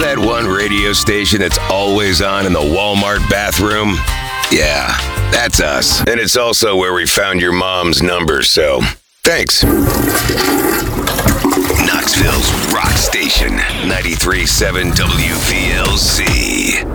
that one radio station that's always on in the Walmart bathroom? Yeah, that's us. And it's also where we found your mom's number, so thanks. Knoxville's Rock Station, 93.7 WVLC.